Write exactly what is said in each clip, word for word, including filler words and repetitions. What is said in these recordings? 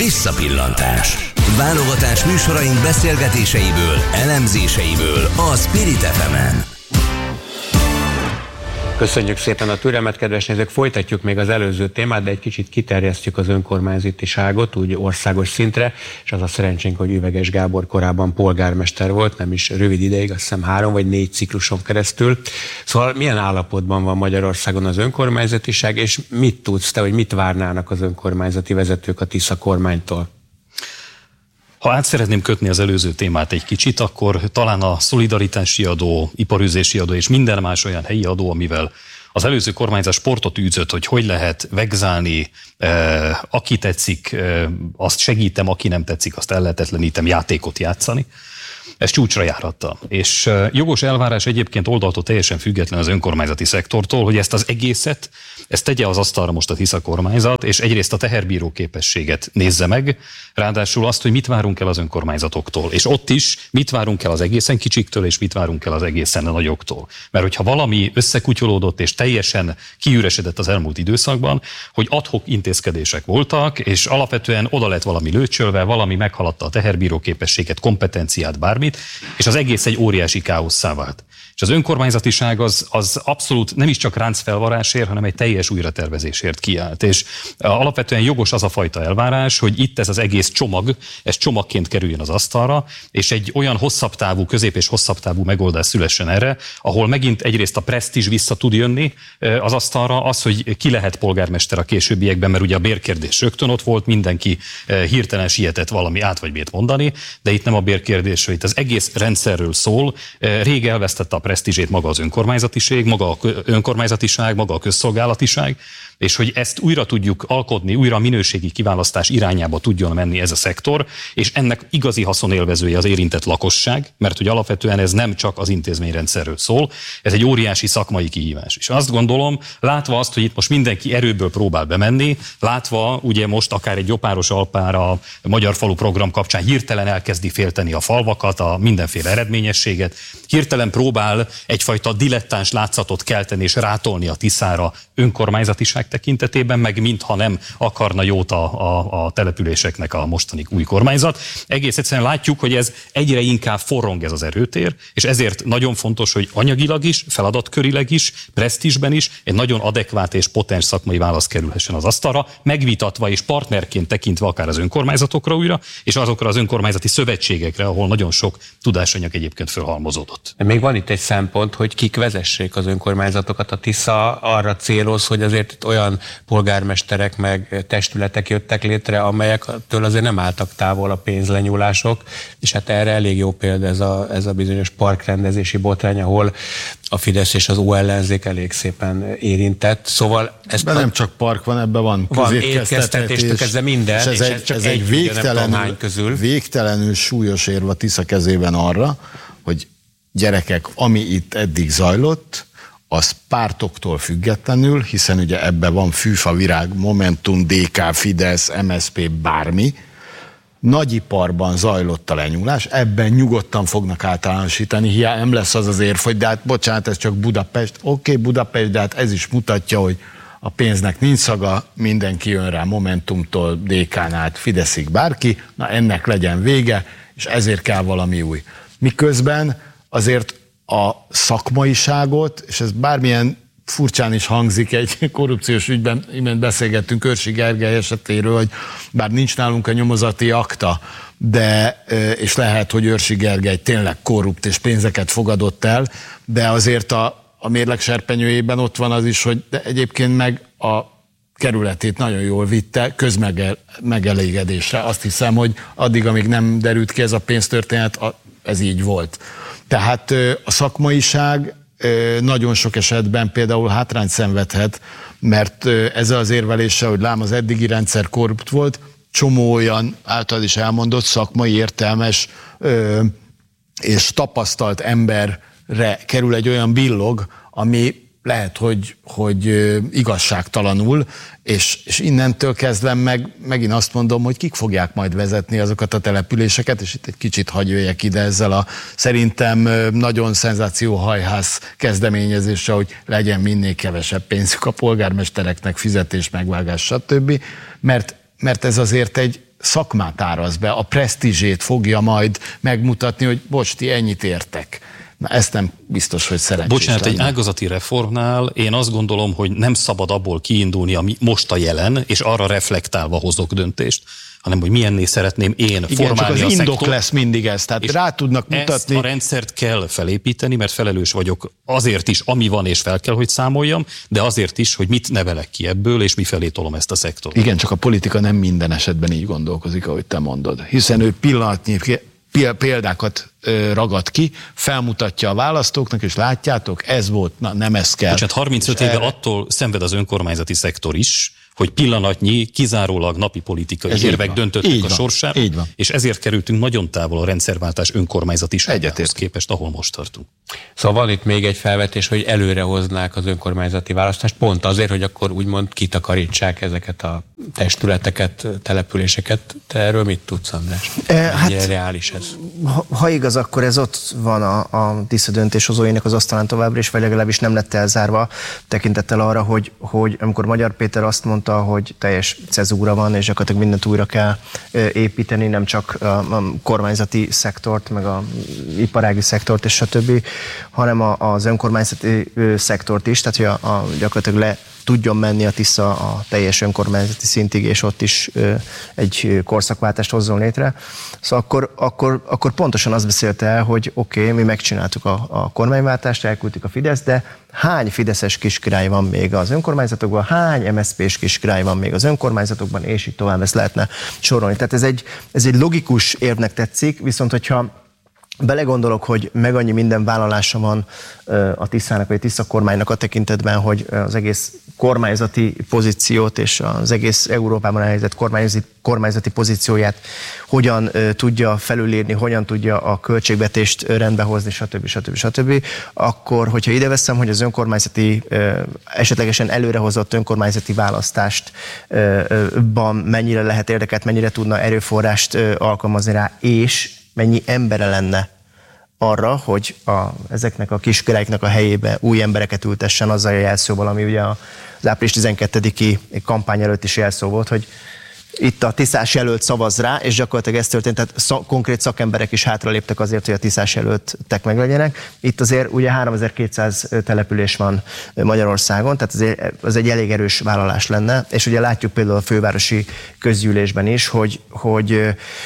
Visszapillantás. Válogatás műsoraink beszélgetéseiből, elemzéseiből a Spirit ef emen. Köszönjük szépen a türelmet, kedves nézők! Folytatjuk még az előző témát, de egy kicsit kiterjesztjük az önkormányzatiságot úgy országos szintre, és az a szerencsénk, hogy Üveges Gábor korábban polgármester volt, nem is rövid ideig, azt hiszem három vagy négy cikluson keresztül. Szóval milyen állapotban van Magyarországon az önkormányzatiság, és mit tudsz te, hogy mit várnának az önkormányzati vezetők a Tisza kormánytól? Ha át szeretném kötni az előző témát egy kicsit, akkor talán a szolidaritási adó, iparűzési adó és minden más olyan helyi adó, amivel az előző kormányzat sportot űzött, hogy hogy lehet vegzálni, eh, aki tetszik, eh, azt segítem, aki nem tetszik, azt ellehetetlenítem, játékot játszani. Ez csúcsra járhatta. És jogos elvárás egyébként oldaltól teljesen független az önkormányzati szektortól, hogy ezt az egészet, ezt tegye az asztalra most a Tisza kormányzat, és egyrészt a teherbíró képességet nézze meg, ráadásul azt, hogy mit várunk el az önkormányzatoktól. És ott is mit várunk el az egészen kicsiktől, és mit várunk el az egészen nagyoktól. Mert hogyha valami összekutyolódott és teljesen kiüresedett az elmúlt időszakban, hogy ad-hoc intézkedések voltak, és alapvetően oda lett valami lőcsölve, valami meghaladta a teherbíró képességet, kompetenciát, bármit, és az egész egy óriási káosszá vált. És az önkormányzatiság az, az abszolút nem is csak ráncfelvarásért, hanem egy teljes újratervezésért kiállt. És alapvetően jogos az a fajta elvárás, hogy itt ez az egész csomag, ez csomagként kerüljön az asztalra, és egy olyan hosszabb távú, közép és hosszabb távú megoldás szülessen erre, ahol megint egyrészt a presztízs vissza tud jönni az asztalra, az, hogy ki lehet polgármester a későbbiekben, mert ugye a bérkérdés rögtön ott volt, mindenki hirtelen sietett valami át vagy bét mondani, de itt nem a bérkérdésről, itt az egész rendszerről szól. Rég elvesztette a presztízsét maga az önkormányzatiség, maga a önkormányzatiság, maga a közszolgálatiság, és hogy ezt újra tudjuk alkotni, újra minőségi kiválasztás irányába tudjon menni ez a szektor, és ennek igazi haszonélvezője az érintett lakosság, mert hogy alapvetően ez nem csak az intézményrendszerről szól, ez egy óriási szakmai kihívás. És azt gondolom, látva azt, hogy itt most mindenki erőből próbál bemenni, látva ugye most akár egy Gyopáros Alpára, a Magyar Falu program kapcsán hirtelen elkezdi félteni a falvakat, a mindenféle eredményességet, hirtelen próbál egyfajta dilettáns látszatot kelteni és rátolni a Tiszára önkormányzatiság tekintetében, meg mintha nem akarna jót a, a, a településeknek a mostani új kormányzat. Egész egyszerűen látjuk, hogy ez egyre inkább forrong ez az erőtér, és ezért nagyon fontos, hogy anyagilag is, feladatkörileg is, presztízsben is egy nagyon adekvát és potens szakmai válasz kerülhessen az asztalra, megvitatva és partnerként tekintve akár az önkormányzatokra újra, és azokra az önkormányzati szövetségekre, ahol nagyon sok tudásanyag egyébként fölhalmozódott. Még van itt egy szempont, hogy kik vezessék az önkormányzatokat. A Tisza arra céloz, hogy azért olyan polgármesterek meg testületek jöttek létre, amelyektől azért nem álltak távol a pénzlenyúlások, és hát erre elég jó példa ez a, ez a bizonyos parkrendezési botrány, ahol a Fidesz és az ó-ellenzék elég szépen érintett. Szóval ez nem csak park van, ebben van közétkeztetéstől kezdve minden, és, és ez, ez csak ez egy, egy végtelenül, közül. végtelenül súlyos érv a Tisza kezében arra, hogy gyerekek, ami itt eddig zajlott, az pártoktól függetlenül, hiszen ugye ebben van Fűfa, Virág, Momentum, dé ká, Fidesz, em es zé pé, bármi, nagyiparban zajlott a lenyúlás, ebben nyugodtan fognak általánosítani, hiány nem lesz az az érv, hogy de hát bocsánat, ez csak Budapest, oké, okay, Budapest, de hát ez is mutatja, hogy a pénznek nincs szaga, mindenki jön rá Momentumtól, dé kán át, Fideszig bárki, na ennek legyen vége, és ezért kell valami új. Miközben azért a szakmaiságot, és ez bármilyen furcsán is hangzik egy korrupciós ügyben, imént beszélgettünk Őrsi Gergely esetéről, hogy bár nincs nálunk a nyomozati akta, de, és lehet, hogy Őrsi Gergely tényleg korrupt és pénzeket fogadott el, de azért a, a mérleg serpenyőjében ott van az is, hogy de egyébként meg a kerületét nagyon jól vitte közmegelégedésre. Azt hiszem, hogy addig, amíg nem derült ki ez a pénztörténet, ez így volt. Tehát a szakmaiság nagyon sok esetben például hátrányt szenvedhet, mert ezzel az érveléssel, hogy lám az eddigi rendszer korrupt volt, csomó olyan által is elmondott szakmai, értelmes és tapasztalt emberre kerül egy olyan billog, ami lehet, hogy, hogy igazságtalanul, és, és innentől kezdve meg, megint azt mondom, hogy kik fogják majd vezetni azokat a településeket, és itt egy kicsit hagy jöjjek ide ezzel a szerintem nagyon szenzációhajhász kezdeményezéssel, hogy legyen minél kevesebb pénzük a polgármestereknek, fizetés, megvágás, stb. Mert, mert ez azért egy szakmát áraz be, a presztízsét fogja majd megmutatni, hogy bocs, ti ennyit értek. Na ezt nem biztos, hogy szerencsés Bocsánat, lenne. Egy ágazati reformnál én azt gondolom, hogy nem szabad abból kiindulni, ami most a jelen, és arra reflektálva hozok döntést, hanem hogy milyenné szeretném én Igen, formálni csak az a indok szektor. lesz mindig ez, tehát rá tudnak mutatni. Ezt a rendszert kell felépíteni, mert felelős vagyok azért is, ami van, és fel kell, hogy számoljam, de azért is, hogy mit nevelek ki ebből, és mifelé tolom ezt a szektort. Igen, csak a politika nem minden esetben így gondolkozik, ahogy te mondod. Hiszen ő pillanatnyi példákat ragad ki, felmutatja a választóknak, és látjátok, ez volt, na nem ez kell. Bocsánat, harmincöt éve erre... attól szenved az önkormányzati szektor is, hogy pillanatnyi, kizárólag napi politikai ez érvek döntöttek a sorsára, és ezért kerültünk nagyon távol a rendszerváltás önkormányzatisághoz képest, ahol most tartunk. Szóval van itt még egy felvetés, hogy előre hoznák az önkormányzati választást, pont azért, hogy akkor úgymond kitakarítsák ezeket a testületeket, településeket. Te erről mit tudsz, András? Mennyire hát, reális ez? Ha, ha igaz, akkor ez ott van a, a Tisza döntéshozóinak az asztalán továbbra is, vagy legalábbis nem lett elzárva, tekintettel arra, hogy, hogy amikor Magyar Péter azt mondta, hogy teljes cezúra van, és gyakorlatilag mindent újra kell építeni, nem csak a kormányzati szektort, meg a iparági szektort, és stb., hanem az önkormányzati szektort is, tehát hogy a, a gyakorlatilag le tudjon menni a Tisza a teljes önkormányzati szintig, és ott is egy korszakváltást hozzon létre. Szóval akkor, akkor, akkor pontosan azt beszélte el, hogy oké, okay, mi megcsináltuk a, a kormányváltást, elküldtük a Fidesz, de hány fideszes kiskirály van még az önkormányzatokban, hány em es zé pés kiskirály van még az önkormányzatokban, és így tovább ezt lehetne sorolni. Tehát ez egy, ez egy logikus érvnek tetszik, viszont hogyha belegondolok, hogy meg annyi minden vállalása van a Tiszának, vagy a Tisza kormánynak a tekintetben, hogy az egész kormányzati pozíciót és az egész Európában elhelyezett kormányzati, kormányzati pozícióját hogyan tudja felülírni, hogyan tudja a költségvetést rendbehozni, stb. stb. stb. Akkor, hogyha ide veszem, hogy az önkormányzati, esetlegesen előrehozott önkormányzati választástban mennyire lehet érdekelt, mennyire tudna erőforrást alkalmazni rá, és mennyi embere lenne arra, hogy a, ezeknek a kiskirályoknak a helyébe új embereket ültessen azzal a jelszóval, ami ugye az április tizenkettediki kampány előtt is jelszó volt, hogy itt a tiszás jelölt szavaz rá, és gyakorlatilag ez történt, tehát szak, konkrét szakemberek is hátraléptek azért, hogy a tiszás jelöltek meglegyenek. Itt azért ugye háromezer-kétszáz település van Magyarországon, tehát azért az egy elég erős vállalás lenne, és ugye látjuk például a fővárosi közgyűlésben is, hogy, hogy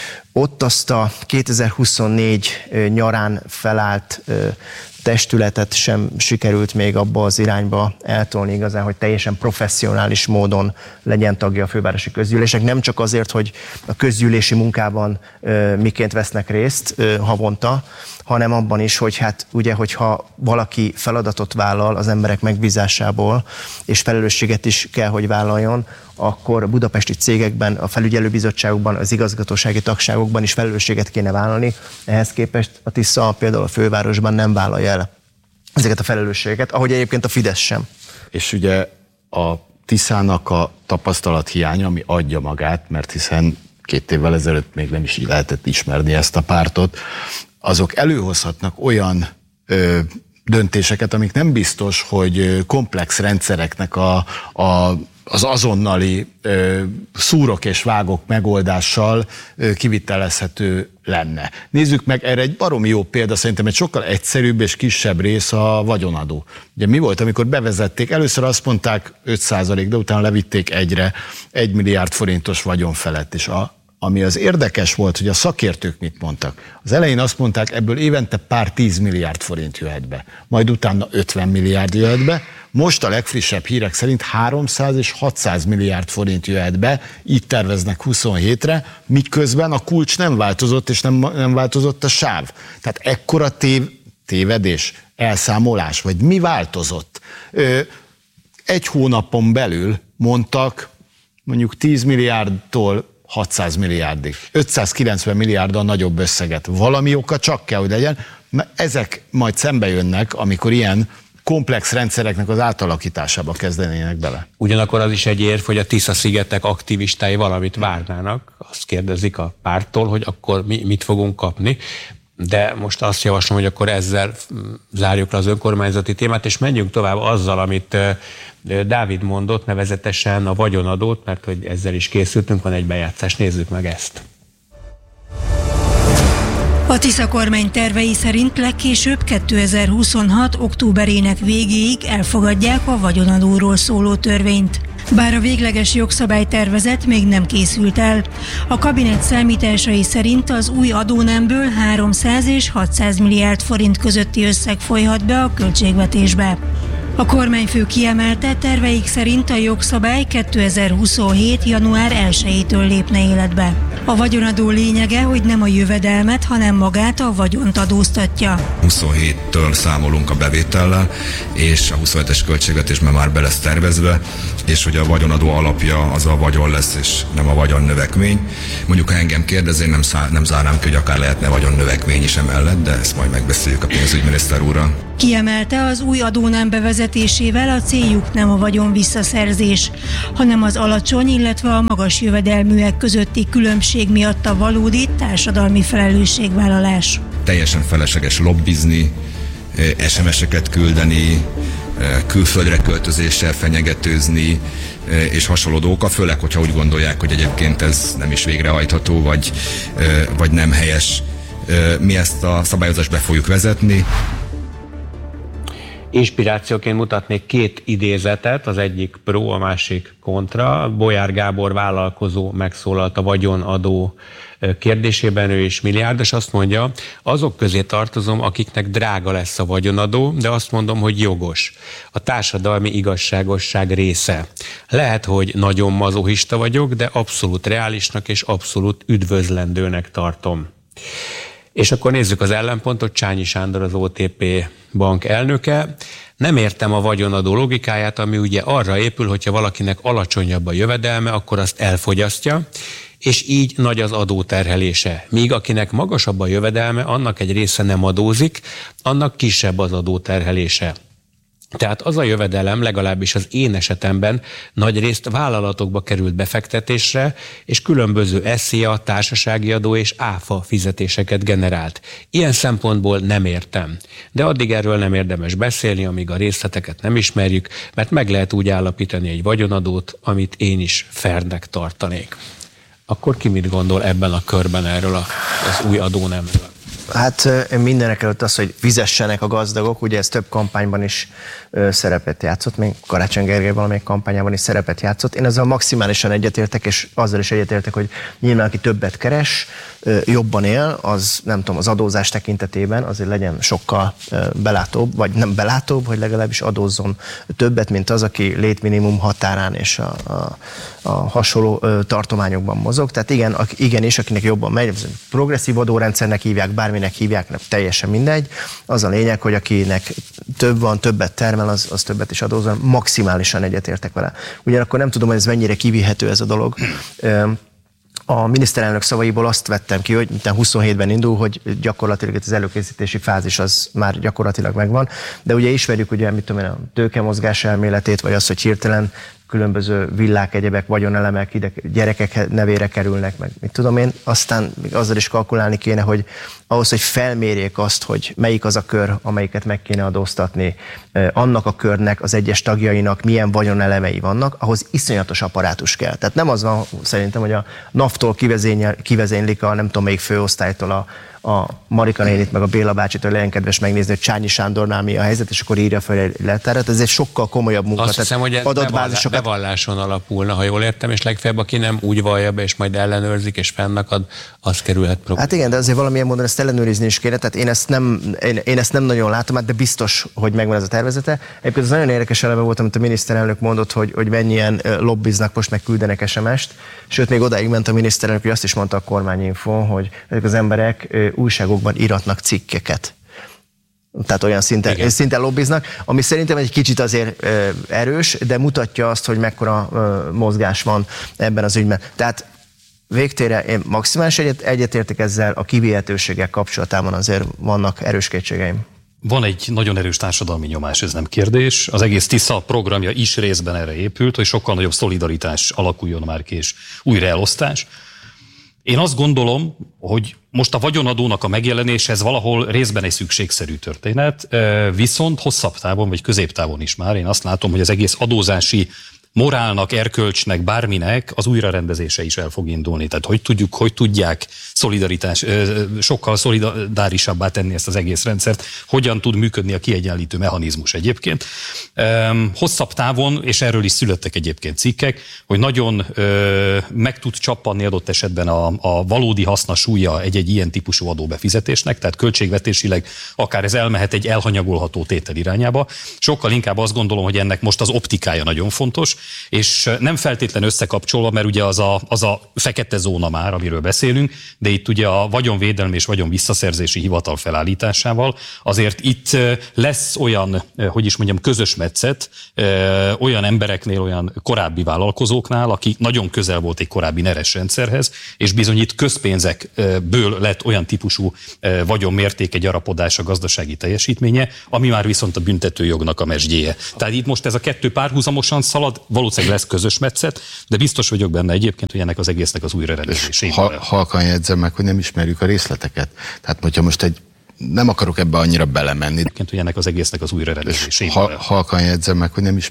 ott azt a kétezer-huszonnégy nyarán felállt testületet sem sikerült még abba az irányba eltolni igazán, hogy teljesen professzionális módon legyen tagja a fővárosi közgyűlések. Nem csak azért, hogy a közgyűlési munkában miként vesznek részt havonta, hanem abban is, hogy hát ugye, hogyha valaki feladatot vállal az emberek megbízásából, és felelősséget is kell, hogy vállaljon, akkor a budapesti cégekben, a felügyelőbizottságokban, az igazgatósági tagságokban is felelősséget kéne vállalni. Ehhez képest a Tisza például a fővárosban nem vállalja el ezeket a felelősségeket, ahogy egyébként a Fidesz sem. És ugye a Tiszának a tapasztalat hiánya, ami adja magát, mert hiszen két évvel ezelőtt még nem is lehetett ismerni ezt a pártot, azok előhozhatnak olyan ö, döntéseket, amik nem biztos, hogy komplex rendszereknek a, a, az azonnali ö, szúrok és vágok megoldással ö, kivitelezhető lenne. Nézzük meg, erre egy baromi jó példa, szerintem egy sokkal egyszerűbb és kisebb rész a vagyonadó. Ugye mi volt, amikor bevezették, először azt mondták öt százalék, de utána levitték egyre, egy milliárd forintos vagyon felett, és a ami az érdekes volt, hogy a szakértők mit mondtak. Az elején azt mondták, ebből évente pár tíz milliárd forint jöhet be, majd utána ötven milliárd jöhet be, most a legfrissebb hírek szerint háromszáz és hatszáz milliárd forint jöhet be, így terveznek huszonhétre, miközben a kulcs nem változott, és nem, nem változott a sáv. Tehát ekkora tév, tévedés, elszámolás, vagy mi változott? Ö, egy hónapon belül mondtak mondjuk tíz milliárdtól hatszáz milliárdig. ötszázkilencven milliárddal nagyobb összeget. Valami oka csak kell, hogy legyen. Ezek majd szembe jönnek, amikor ilyen komplex rendszereknek az átalakításába kezdenének bele. Ugyanakkor az is egy érv, hogy a Tisza-szigetek aktivistái valamit várnának. Azt kérdezik a párttól, hogy akkor mi mit fogunk kapni. De most azt javaslom, hogy akkor ezzel zárjuk le az önkormányzati témát, és menjünk tovább azzal, amit Dávid mondott, nevezetesen a vagyonadót, mert hogy ezzel is készültünk, van egy bejátszás, nézzük meg ezt. A Tisza kormány tervei szerint legkésőbb kétezer-huszonhat. októberének végéig elfogadják a vagyonadóról szóló törvényt. Bár a végleges jogszabálytervezet még nem készült el. A kabinet számításai szerint az új adónemből háromszáz és hatszáz milliárd forint közötti összeg folyhat be a költségvetésbe. A kormányfő kiemelte, terveik szerint a jogszabály kétezer-huszonhét. január elsejétől lépne életbe. A vagyonadó lényege, hogy nem a jövedelmet, hanem magát, a vagyont adóztatja. huszonhéttől számolunk a bevétellel, és a huszonhetes költségvetésben már be lesz tervezve, és hogy a vagyonadó alapja az a vagyon lesz, és nem a vagyon növekmény. Mondjuk, ha engem kérdez, én nem, szá- nem zárnám ki, hogy akár lehetne vagyon növekmény is emellett, de ezt majd megbeszéljük a pénzügyminiszter úrral. Kiemelte, az új adónem bevezetésével a céljuk nem a vagyon visszaszerzés, hanem az alacsony, illetve a magas jövedelműek közötti különbség miatt a valódi társadalmi felelősségvállalás. Teljesen felesleges lobbizni, es em es-eket küldeni, külföldre költözéssel fenyegetőzni, és hasonló dolgokat, főleg, hogyha úgy gondolják, hogy egyébként ez nem is végrehajtható, vagy, vagy nem helyes. Mi ezt a szabályozást be fogjuk vezetni. Inspirációként mutatnék két idézetet, az egyik pro, a másik kontra. Bolyár Gábor vállalkozó megszólalt a vagyonadó kérdésében, ő is milliárdos, azt mondja, azok közé tartozom, akiknek drága lesz a vagyonadó, de azt mondom, hogy jogos. A társadalmi igazságosság része. Lehet, hogy nagyon mazochista vagyok, de abszolút reálisnak és abszolút üdvözlendőnek tartom. És akkor nézzük az ellenpontot, Csányi Sándor, az o té pé bank elnöke. Nem értem a vagyonadó logikáját, ami ugye arra épül, hogyha valakinek alacsonyabb a jövedelme, akkor azt elfogyasztja, és így nagy az adóterhelése. Míg akinek magasabb a jövedelme, annak egy része nem adózik, annak kisebb az adóterhelése. Tehát az a jövedelem, legalábbis az én esetemben nagyrészt vállalatokba került befektetésre, és különböző es zé á, társasági adó és áfa fizetéseket generált. Ilyen szempontból nem értem. De addig erről nem érdemes beszélni, amíg a részleteket nem ismerjük, mert meg lehet úgy állapítani egy vagyonadót, amit én is fairnek tartanék. Akkor ki mit gondol ebben a körben erről az új adónemről? Hát mindenek előtt az, hogy fizessenek a gazdagok, ugye ez több kampányban is ö, szerepet játszott, még Karácsony Gergely valamelyik kampányában is szerepet játszott. Én ezzel maximálisan egyetértek, és azzal is egyetértek, hogy nyilván aki többet keres, ö, jobban él, az nem tudom, az adózás tekintetében azért legyen sokkal ö, belátóbb, vagy nem belátóbb, hogy legalábbis adózzon többet, mint az, aki létminimum határán és a, a, a hasonló ö, tartományokban mozog. Tehát igen, ak, igenis, akinek jobban megy, progresszív adórendszernek hívják, bármi hívják, teljesen mindegy. Az a lényeg, hogy akinek több van, többet termel, az, az többet is adózol, maximálisan egyetértek vele. Ugyanakkor nem tudom, hogy ez mennyire kivihető ez a dolog. A miniszterelnök szavaiból azt vettem ki, hogy miután huszonhétben indul, hogy gyakorlatilag az előkészítési fázis az már gyakorlatilag megvan, de ugye ismerjük ugye, mit tudom én, a tőkemozgás elméletét, vagy az, hogy hirtelen különböző villák, egyebek, vagyonelemek, ide gyerekek nevére kerülnek, meg mit tudom én, aztán még azzal is kalkulálni kéne, hogy ahhoz, hogy felmérjék azt, hogy melyik az a kör, amelyiket meg kéne adóztatni, annak a körnek, az egyes tagjainak milyen vannak, ahhoz iszonyatos apparátus kell. Tehát nem az van szerintem, hogy a NAV-tól kivezénylik a nem tudom melyik főosztálytól a a Marika nénit, meg a Béla bácsit, hogy legyen kedves megnézni, hogy Csányi Sándornál mi a helyzet, és akkor írja fel egy lettárat. Ez egy sokkal komolyabb munka. Azt hiszem, hogy ez adatbázisokat... bevalláson alapulna, ha jól értem, és legfeljebb aki nem úgy vallja be, és majd ellenőrzik, és fennakad, az kerülhet probléma. Hát igen, de azért valamilyen módon ezt ellenőrizni is kéne, tehát én ezt nem, én, én ezt nem nagyon látom, de biztos, hogy megvan ez a tervezete. Egyébként ez nagyon érdekes eleme volt, amit a miniszterelnök mondott, hogy, hogy mennyien lobbiznak, most meg küldenek es em es-t, sőt még odáig ment a miniszterelnök, hogy azt is mondta a kormányinfón, hogy ezek az emberek újságokban íratnak cikkeket. Tehát olyan szinten, szinten lobbiznak, ami szerintem egy kicsit azért ö, erős, de mutatja azt, hogy mekkora ö, mozgás van ebben az ügyben. Tehát végtére én maximális egyet, egyetértek ezzel, a kivihetőségek kapcsolatában azért vannak erős kétségeim. Van egy nagyon erős társadalmi nyomás, ez nem kérdés. Az egész Tisza programja is részben erre épült, hogy sokkal nagyobb szolidaritás alakuljon már ki, és újraelosztás. Én azt gondolom, hogy most a vagyonadónak a megjelenése ez valahol részben egy szükségszerű történet, viszont hosszabb távon vagy középtávon is már én azt látom, hogy az egész adózási morálnak, erkölcsnek, bárminek az újrarendezése is el fog indulni. Tehát hogy tudjuk, hogy tudják szolidaritás, sokkal szolidárisabbá tenni ezt az egész rendszert, hogyan tud működni a kiegyenlítő mechanizmus egyébként. Hosszabb távon, és erről is születtek egyébként cikkek, hogy nagyon meg tud csappanni adott esetben a, a valódi haszna súlya egy-egy ilyen típusú adóbefizetésnek, tehát költségvetésileg akár ez elmehet egy elhanyagolható tétel irányába. Sokkal inkább azt gondolom, hogy ennek most az optikája nagyon fontos, és nem feltétlen összekapcsolva, mert ugye az a, az a fekete zóna már, amiről beszélünk, de itt ugye a vagyonvédelmi és vagyonvisszaszerzési hivatal felállításával azért itt lesz olyan, hogy is mondjam, közös metszet olyan embereknél, olyan korábbi vállalkozóknál, aki nagyon közel volt egy korábbi neres rendszerhez, és bizony itt közpénzekből lett olyan típusú vagyonmértéke, gyarapodás a gazdasági teljesítménye, ami már viszont a büntetőjognak a mesdjéje. Tehát itt most ez a kettő párhuzamosan szalad, valószínűleg lesz közös metszet, de biztos vagyok benne egyébként, hogy ennek az egésznek az újrarendezésében. Ha, halkan jegyzem meg, hogy nem ismerjük a részleteket. Tehát, hogyha most egy, nem akarok ebbe annyira belemenni. Egyébként, hogy ennek az egésznek az újrarendezésében. Ha, halkan jegyzem meg, hogy nem ismerjük